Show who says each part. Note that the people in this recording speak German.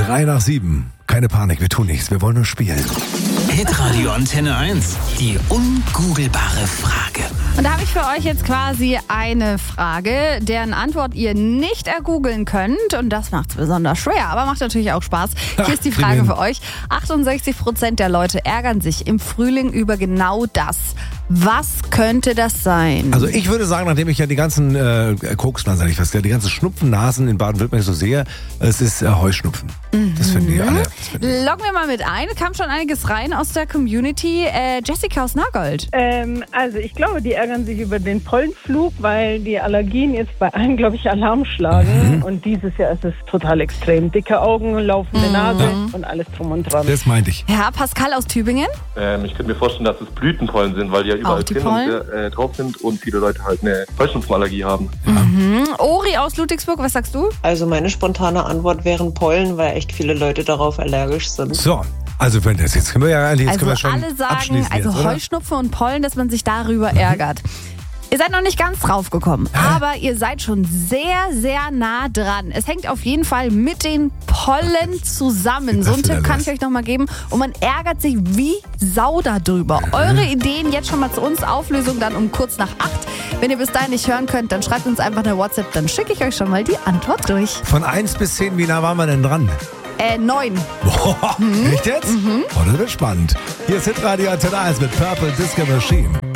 Speaker 1: 7:03. Keine Panik, wir tun nichts, wir wollen nur spielen.
Speaker 2: Hitradio Antenne 1, die ungoogelbare Frage.
Speaker 3: Und da habe ich für euch jetzt quasi eine Frage, deren Antwort ihr nicht ergoogeln könnt. Und das macht es besonders schwer, aber macht natürlich auch Spaß. Hier ist die Frage für euch. 68% der Leute ärgern sich im Frühling über genau das. Was könnte das sein?
Speaker 1: Also ich würde sagen, nachdem ich ja die ganzen die ganzen Schnupfennasen in Baden-Württemberg so sehe, es ist Heuschnupfen. Das finden die alle.
Speaker 3: Loggen wir mal mit ein. Kam schon einiges rein aus der Community. Jessica aus Nagold.
Speaker 4: Also ich glaube, die ärgern sich über den Pollenflug, weil die Allergien jetzt bei allen, glaube ich, Alarm schlagen. Und dieses Jahr ist es total extrem. Dicke Augen, laufende Nase und alles drum und dran.
Speaker 1: Das meinte ich.
Speaker 3: Herr Pascal aus Tübingen.
Speaker 5: Ich könnte mir vorstellen, dass es Blütenpollen sind, weil die ja überall drin und, drauf sind und viele Leute halt eine Heuschnupfenallergie haben.
Speaker 3: Ori aus Ludwigsburg, was sagst du?
Speaker 6: Also meine spontane Antwort wären Pollen, weil echt viele Leute darauf allergisch sind.
Speaker 1: So, also wenn das jetzt können wir ja jetzt können wir schon
Speaker 3: alle sagen,
Speaker 1: abschließen
Speaker 3: also
Speaker 1: jetzt, oder?
Speaker 3: Heuschnupfen und Pollen, dass man sich darüber ärgert. Ihr seid noch nicht ganz drauf gekommen, aber ihr seid schon sehr, sehr nah dran. Es hängt auf jeden Fall mit den Pollen zusammen. So einen Tipp kann ich euch noch mal geben. Und man ärgert sich wie Sau darüber. Eure Ideen jetzt schon mal zu uns. Auflösung dann um kurz nach 8. Wenn ihr bis dahin nicht hören könnt, dann schreibt uns einfach eine WhatsApp. Dann schicke ich euch schon mal die Antwort durch.
Speaker 1: Von 1 bis 10, wie nah waren wir denn dran?
Speaker 3: 9.
Speaker 1: Boah, echt jetzt? Oh, das wird spannend. Hier ist Hitradio Antenne 1 mit Purple Disco Machine.